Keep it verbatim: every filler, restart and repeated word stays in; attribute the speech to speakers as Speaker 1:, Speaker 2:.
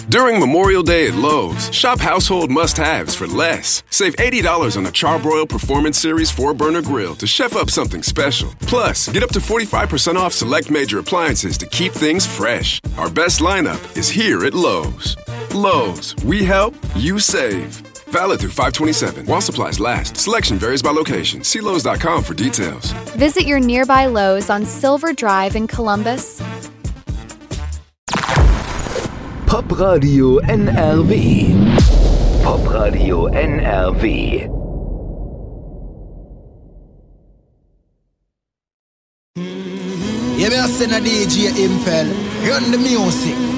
Speaker 1: During Memorial Day at Lowe's, shop household must-haves for less. Save eighty dollars on a Charbroil Performance Series four burner grill to chef up something special. Plus, get up to forty-five percent off select major appliances to keep things fresh. Our best lineup is here at Lowe's. Lowe's, we help, you save. Valid through five twenty-seven. While supplies last. Selection varies by location. See Lowe's dot com for details.
Speaker 2: Visit your nearby Lowe's on Silver Drive in Columbus.
Speaker 3: Pop Radio N R W. Pop Radio N R W.
Speaker 4: Yeah, me a send a D J Impel. Run the music.